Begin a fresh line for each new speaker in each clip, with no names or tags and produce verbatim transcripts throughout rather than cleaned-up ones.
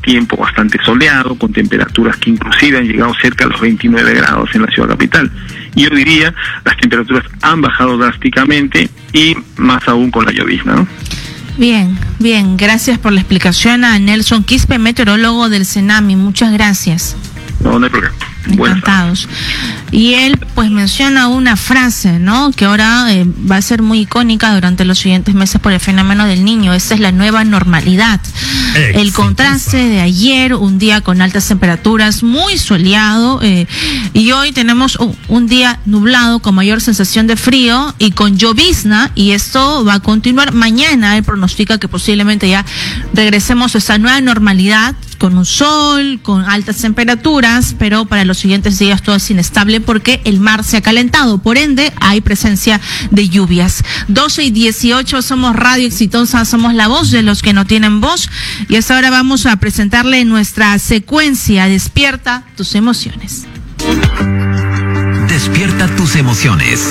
tiempo bastante soleado, con temperaturas que inclusive han llegado cerca a los veintinueve grados en la ciudad capital. Y yo diría, las temperaturas han bajado drásticamente y más aún con la llovizna, ¿no?
Bien, bien, gracias por la explicación a Nelson Quispe, meteorólogo del CENAMI, muchas gracias.
No, no hay problema.
Encantados. Y él pues menciona una frase, ¿no? Que ahora eh, va a ser muy icónica durante los siguientes meses por el fenómeno del Niño. Esa es la nueva normalidad. Exitosa. El contraste de ayer, un día con altas temperaturas, muy soleado, eh, y hoy tenemos uh, un día nublado con mayor sensación de frío y con llovizna, y esto va a continuar mañana. Él pronostica que posiblemente ya regresemos a esa nueva normalidad con un sol, con altas temperaturas, pero para los siguientes días todo es inestable porque el mar se ha calentado, por ende hay presencia de lluvias. doce y dieciocho, somos Radio Exitosa, somos la voz de los que no tienen voz, y hasta ahora vamos a presentarle nuestra secuencia Despierta tus emociones.
Despierta tus emociones.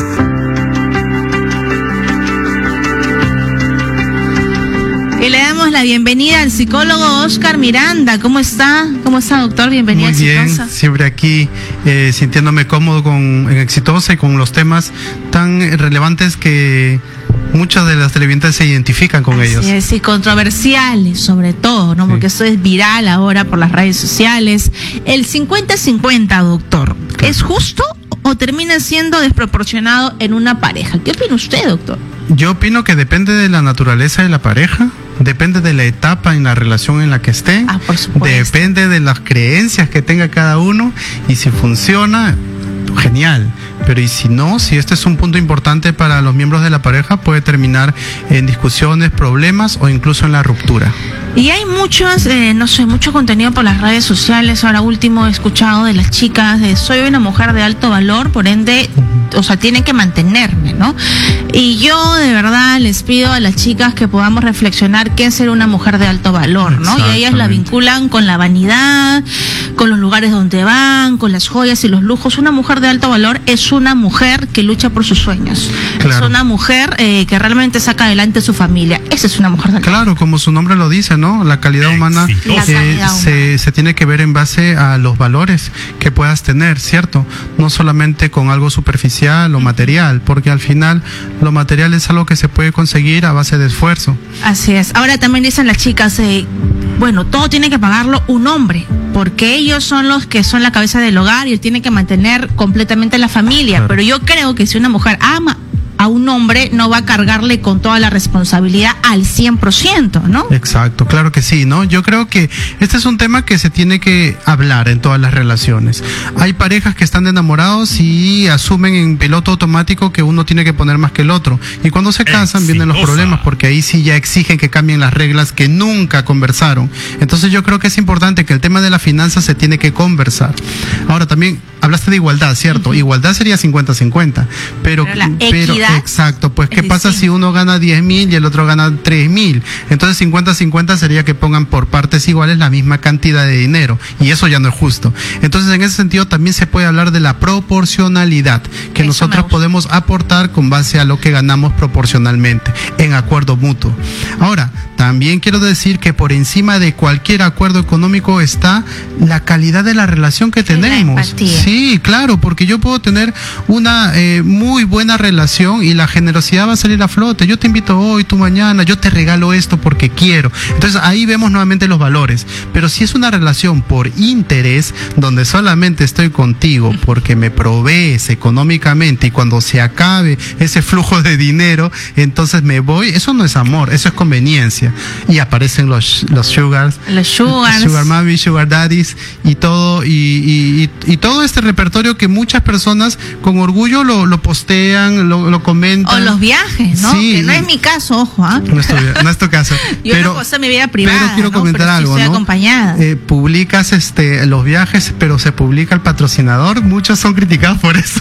Y le damos la bienvenida al psicólogo Oscar Miranda. ¿Cómo está? ¿Cómo está, doctor? Bienvenido.
Muy bien,
Exitosa.
Siempre aquí eh, sintiéndome cómodo con en Exitosa y con los temas tan relevantes que muchas de las televidentes se identifican con
Así
ellos.
Es, y controversiales sobre todo, ¿no? Porque sí. Esto es viral ahora por las redes sociales. El cincuenta cincuenta, doctor, claro. ¿Es justo o termina siendo desproporcionado en una pareja? ¿Qué opina usted, doctor?
Yo opino que depende de la naturaleza de la pareja, depende de la etapa en la relación en la que esté,
ah, por supuesto.
Depende de las creencias que tenga cada uno, y si funciona, genial. Pero y si no, si este es un punto importante para los miembros de la pareja, puede terminar en discusiones, problemas o incluso en la ruptura.
Y hay muchos, eh, no sé, mucho contenido por las redes sociales. Ahora último he escuchado de las chicas de soy una mujer de alto valor, por ende, uh-huh. o sea, tienen que mantenerme, ¿no? Y yo de verdad les pido a las chicas que podamos reflexionar qué es ser una mujer de alto valor, ¿no? Y ellas la vinculan con la vanidad, con los lugares donde van, con las joyas y los lujos. Una mujer de alto valor es una mujer que lucha por sus sueños. Claro. Es una mujer eh, que realmente saca adelante su familia. Esa es una mujer de alto valor.
Claro, como su nombre lo dice, ¿no? La calidad humana,
la
eh,
calidad
se,
humana
se tiene que ver en base a los valores que puedas tener, ¿cierto? No solamente con algo superficial o material, porque al final lo material es algo que se puede conseguir a base de esfuerzo.
Así es. Ahora también dicen las chicas, eh, bueno, todo tiene que pagarlo un hombre, porque ellos son los que son la cabeza del hogar y él tiene que mantener completamente la familia. Claro. Pero yo creo que si una mujer ama a un hombre, no va a cargarle con toda la responsabilidad al cien por ciento, ¿no?
Exacto, claro que sí, ¿no? Yo creo que este es un tema que se tiene que hablar en todas las relaciones. Hay parejas que están enamorados y asumen en piloto automático que uno tiene que poner más que el otro. Y cuando se casan Exitosa. Vienen los problemas, porque ahí sí ya exigen que cambien las reglas que nunca conversaron. Entonces yo creo que es importante que el tema de la finanza se tiene que conversar. Ahora también hablaste de igualdad, ¿cierto? Uh-huh. Igualdad sería cincuenta cincuenta, pero,
pero la
pero
equidad,
exacto, pues ¿qué pasa
distinto.
si uno gana diez mil y el otro gana tres mil? Entonces cincuenta cincuenta sería que pongan por partes iguales la misma cantidad de dinero, y eso ya no es justo. Entonces en ese sentido también se puede hablar de la proporcionalidad, que eso nosotros podemos aportar con base a lo que ganamos proporcionalmente, en acuerdo mutuo. Ahora, también quiero decir que por encima de cualquier acuerdo económico está la calidad de la relación que tenemos. Sí, claro, porque yo puedo tener una eh, muy buena relación y la generosidad va a salir a flote. Yo te invito hoy, tú mañana, yo te regalo esto porque quiero. Entonces ahí vemos nuevamente los valores. Pero si es una relación por interés, donde solamente estoy contigo porque me provees económicamente y cuando se acabe ese flujo de dinero, entonces me voy, eso no es amor, eso es conveniencia. Y aparecen los, los sugars,
los sugars,
sugar mommy, sugar daddies y todo, y, y, y, y todo este repertorio que muchas personas con orgullo lo, lo postean, lo, lo comentan.
O los viajes, ¿no?
Sí.
Que no es mi caso, ojo, ¿eh?
No es tu, no es tu caso.
Yo
pero,
no poseo mi vida privada,
pero quiero
¿no?
comentar
pero sí
algo,
estoy
¿no?
acompañada.
Eh, publicas este los viajes, pero se publica el patrocinador. Muchos son criticados por eso.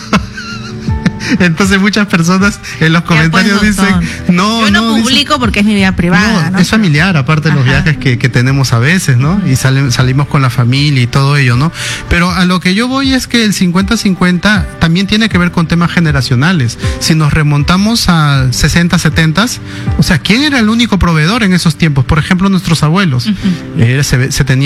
Entonces muchas personas en los comentarios
pues,
dicen no,
yo no,
no
publico
dicen,
porque es mi vida privada,
no,
¿no?
Es familiar, aparte de los
Ajá.
viajes que, que tenemos a veces, ¿no? Y sale, salimos con la familia y todo ello, ¿no? Pero a lo que yo voy es que el cincuenta cincuenta también tiene que ver con temas generacionales. Si nos remontamos a sesenta, setenta, o sea, ¿quién era el único proveedor en esos tiempos? Por ejemplo, nuestros abuelos. Uh-huh. eh, se, se tenía